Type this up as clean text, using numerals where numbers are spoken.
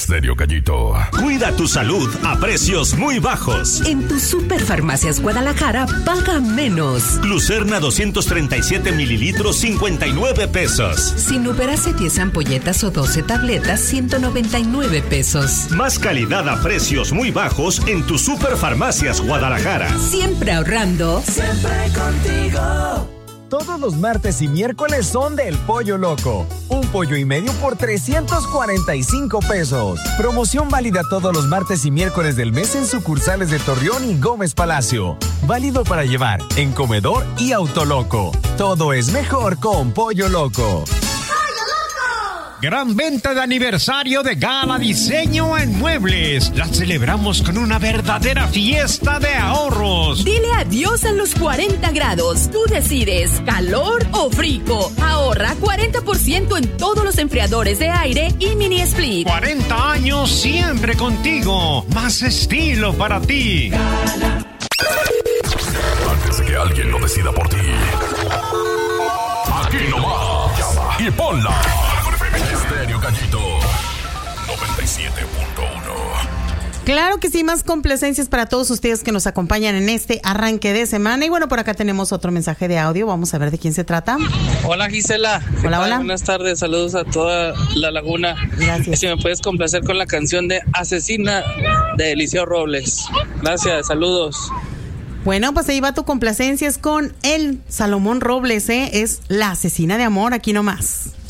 Estéreo Gallito. Cuida tu salud a precios muy bajos. En tu Superfarmacias Guadalajara, paga menos. Glucerna 237 mililitros, 59 pesos. Sinuberase 10 ampolletas o 12 tabletas, 199 pesos. Más calidad a precios muy bajos en tu Superfarmacias Guadalajara. Siempre ahorrando. Siempre contigo. Todos los martes y miércoles son del Pollo Loco. Un pollo y medio por 345 pesos. Promoción válida todos los martes y miércoles del mes en sucursales de Torreón y Gómez Palacio. Válido para llevar en comedor y Autoloco. Todo es mejor con Pollo Loco. Gran venta de aniversario de Gala Diseño en Muebles. La celebramos con una verdadera fiesta de ahorros. Dile adiós a los 40 grados. Tú decides, calor o frío. Ahorra 40% en todos los enfriadores de aire y mini split. 40 años siempre contigo. Más estilo para ti. Antes de que alguien lo decida por ti. Aquí nomás. Llama y ponla. Estéreo Gallito 97.1. Claro que sí, más complacencias para todos ustedes que nos acompañan en este arranque de semana. Y bueno, por acá tenemos otro mensaje de audio. Vamos a ver de quién se trata. Hola, Gisela. Hola, hola. Buenas tardes, saludos a toda la laguna. Gracias. Si me puedes complacer con la canción de Asesina de Eliseo Robles. Gracias, saludos. Bueno, pues ahí va tu complacencias con el Salomón Robles, Es la asesina de amor, aquí nomás.